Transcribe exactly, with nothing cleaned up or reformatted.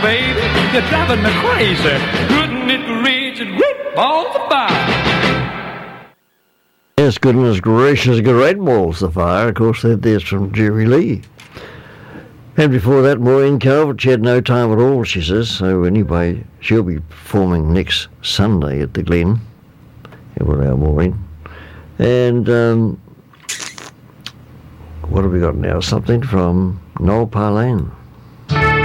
baby, you're driving me crazy. Goodness gracious, great balls of fire. Yes, goodness gracious, great balls of fire. Of course, that there's from Jerry Lee. And before that, Maureen Calvert, she had no time at all, she says. So anyway, she'll be performing next Sunday at the Glen. Well, our Maureen. And um, what have we got now? Something from Noel Parlane.